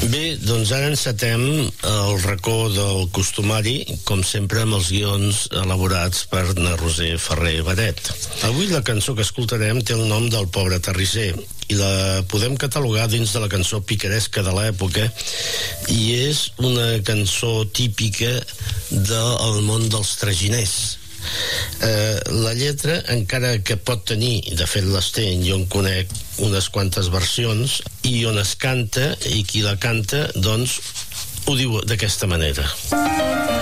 Bé, doncs ara encetem el racó del costumari, com sempre amb els guions elaborats per na Roser Ferrer Badet. Avui la cançó que escoltarem té el nom del pobre terrisser i la podem catalogar dins de la cançó picaresca de l'època, i és una cançó típica del món dels traginers. La lletra, encara que pot tenir, de fet les té, jo en conec unes quantes versions, i on es canta i qui la canta doncs ho diu d'aquesta manera.